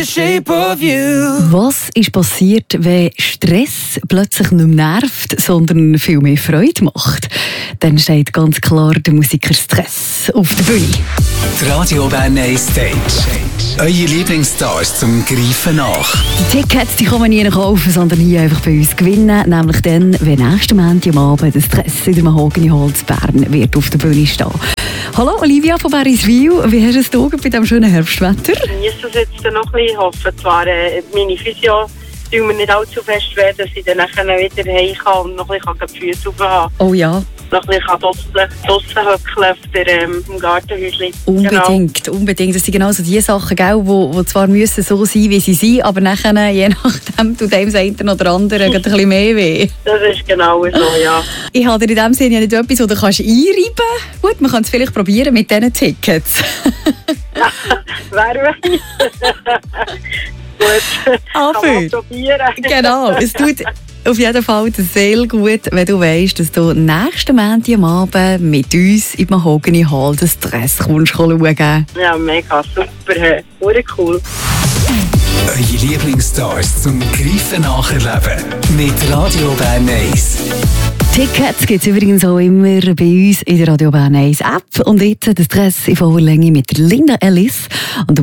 Was ist passiert, wenn Stress plötzlich nicht mehr nervt, sondern viel mehr Freude macht? Dann steht ganz klar der Musiker Stress auf der Bühne. Die Radio Bern Stage. Eure Lieblingsstars zum Greifen nach. Die Tickets die kann man nie kaufen, sondern hier einfach bei uns gewinnen. Nämlich dann, wenn nächsten Montag am Abend der Stress in der Mahogany Hall zu Bern wird auf der Bühne stehen. Hallo Olivia von Beriswil, wie hast du es hier bei diesem schönen Herbstwetter? Ich muss es jetzt noch ein bisschen hoffen. Zwar meine Physio tun mir nicht allzu fest weh, dass ich dann nachher wieder heim kann und noch ein bisschen die Füße aufhaben kann. Oh ja. Noch ein bisschen draussen hückeln im Gartenhäuschen. Unbedingt, genau. Unbedingt. Das sind genau so die Sachen, die zwar müssen so sein, wie sie sind, aber nachher, je nachdem, tut dem einen oder anderen ein bisschen mehr weh. Das ist genau so, ja. Ich habe dir in dem Sinne ja nicht etwas, wo du kannst einreiben kannst. Gut, man kann es vielleicht probieren mit diesen Tickets. Wer weiß. Gut, kann man probieren. Genau, es tut auf jeden Fall sehr gut, wenn du weißt, dass du nächsten Montag am Abend mit uns in Mahogany Hall den Stress kommst schauen. Ja, mega, super, cool. Eure Lieblingsstars zum Greifen nacherleben. Mit Radio Bern 1. Tickets gibt es übrigens auch immer bei uns in der Radio Bern 1 App. Und jetzt der Stress in voller Länge mit Linda Ellis. Und